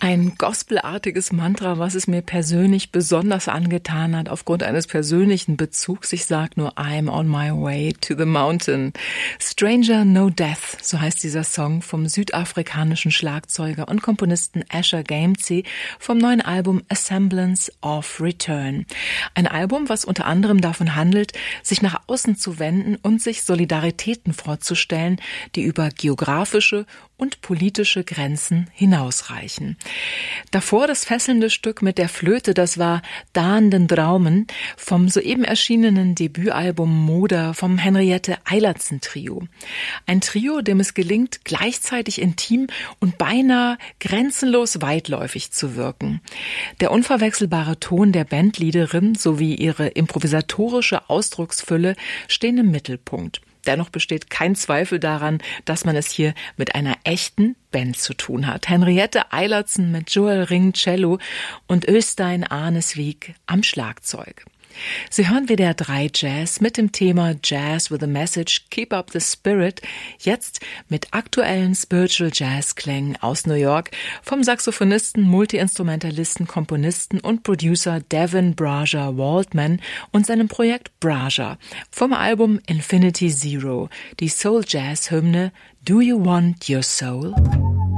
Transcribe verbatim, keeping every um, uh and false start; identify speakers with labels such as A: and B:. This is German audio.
A: Ein gospelartiges Mantra, was es mir persönlich besonders angetan hat, aufgrund eines persönlichen Bezugs. Ich sage nur, I'm on my way to the mountain. Stranger No Death, so heißt dieser Song vom südafrikanischen Schlagzeuger und Komponisten Asher Gamgee vom neuen Album A Semblance of Return. Ein Album, was unter anderem davon handelt, sich nach außen zu wenden und sich Solidaritäten vorzustellen, die über geografische und politische Grenzen hinausreichen. Davor das fesselnde Stück mit der Flöte, das war Daan den Draumen vom soeben erschienenen Debütalbum Moder vom Henriette Eilertsen Trio. Ein Trio, dem es gelingt, gleichzeitig intim und beinahe grenzenlos weitläufig zu wirken. Der unverwechselbare Ton der Bandleaderin sowie ihre improvisatorische Ausdrucksfülle stehen im Mittelpunkt. Dennoch besteht kein Zweifel daran, dass man es hier mit einer echten Band zu tun hat. Henriette Eilertsen mit Joel Ring Cello und Øystein Arnesvik am Schlagzeug. Sie hören W D R drei Jazz mit dem Thema Jazz with a Message, Keep Up the Spirit, jetzt mit aktuellen Spiritual Jazz-Klängen aus New York vom Saxophonisten, Multiinstrumentalisten, Komponisten und Producer Devin Braja Waldman und seinem Projekt Braja vom Album Infinity Zero, die Soul-Jazz-Hymne Do You Want Your Soul?